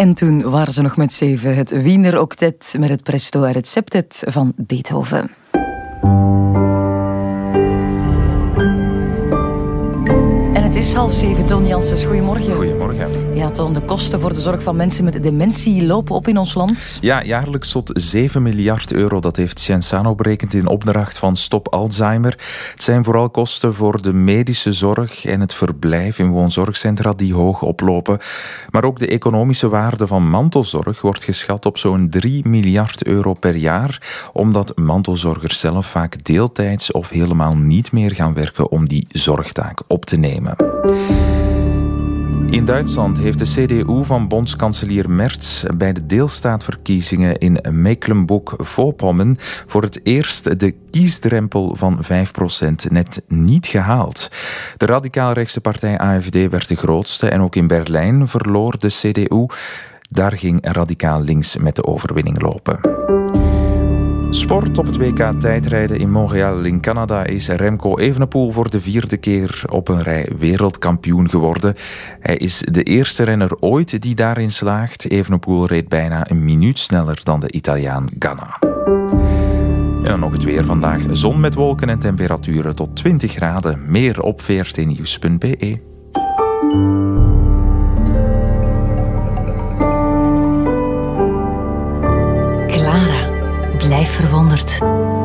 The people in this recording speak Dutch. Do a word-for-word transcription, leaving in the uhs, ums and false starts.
En toen waren ze nog met zeven. Het Wiener Octet met het Presto uit het Septet van Beethoven. Het is half zeven, Ton Janssens. Goedemorgen. Goedemorgen. Ja, Ton, de kosten voor de zorg van mensen met dementie lopen op in ons land. Ja, jaarlijks tot zeven miljard euro. Dat heeft Cienzano berekend in opdracht van Stop Alzheimer. Het zijn vooral kosten voor de medische zorg en het verblijf in woonzorgcentra die hoog oplopen. Maar ook de economische waarde van mantelzorg wordt geschat op zo'n drie miljard euro per jaar, omdat mantelzorgers zelf vaak deeltijds of helemaal niet meer gaan werken om die zorgtaak op te nemen. In Duitsland heeft de C D U van bondskanselier Merz bij de deelstaatverkiezingen in Mecklenburg-Vorpommern voor het eerst de kiesdrempel van vijf procent net niet gehaald. De radicaal-rechtse partij A F D werd de grootste en ook in Berlijn verloor de C D U. Daar ging radicaal links met de overwinning lopen. Sport op het W K tijdrijden in Montreal in Canada is Remco Evenepoel voor de vierde keer op een rij wereldkampioen geworden. Hij is de eerste renner ooit die daarin slaagt. Evenepoel reed bijna een minuut sneller dan de Italiaan Ganna. En dan nog het weer vandaag. Zon met wolken en temperaturen tot twintig graden. Meer op v r t nieuws punt b e. Blijf verwonderd.